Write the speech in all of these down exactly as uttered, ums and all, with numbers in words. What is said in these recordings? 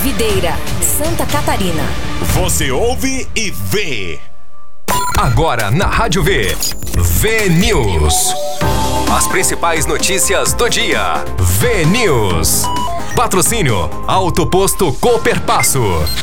Videira, Santa Catarina. Você ouve e vê. Agora na Rádio V. V News. As principais notícias do dia. V News. Patrocínio Autoposto Cooperpasso.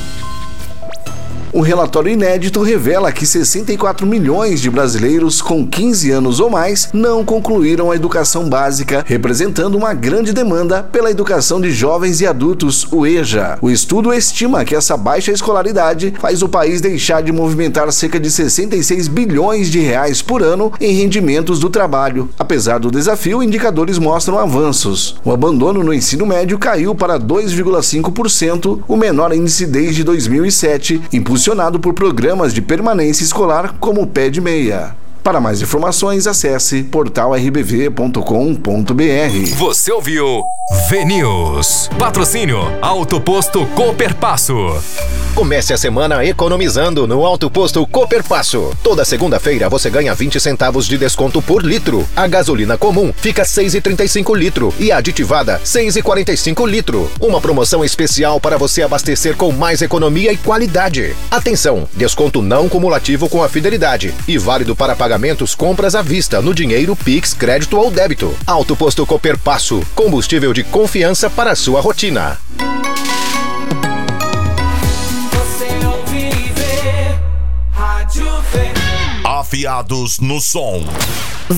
Um relatório inédito revela que sessenta e quatro milhões de brasileiros com quinze anos ou mais não concluíram a educação básica, representando uma grande demanda pela educação de jovens e adultos, o EJA. O estudo estima que essa baixa escolaridade faz o país deixar de movimentar cerca de sessenta e seis bilhões de reais por ano em rendimentos do trabalho. Apesar do desafio, indicadores mostram avanços. O abandono no ensino médio caiu para dois vírgula cinco por cento, o menor índice desde dois mil e sete, impulsionado por programas de permanência escolar como o Pé de Meia. Para mais informações, acesse portal r b v ponto com ponto b r. Você ouviu V News. Patrocínio Autoposto Cooperpasso. Comece a semana economizando no Autoposto Cooperpasso. Toda segunda-feira você ganha vinte centavos de desconto por litro. A gasolina comum fica seis reais e trinta e cinco litro e a aditivada seis reais e quarenta e cinco litro. Uma promoção especial para você abastecer com mais economia e qualidade. Atenção, desconto não cumulativo com a fidelidade e válido para pagamentos compras à vista no dinheiro, Pix, crédito ou débito. Autoposto Cooperpasso, combustível de confiança para a sua rotina. Afiados no som.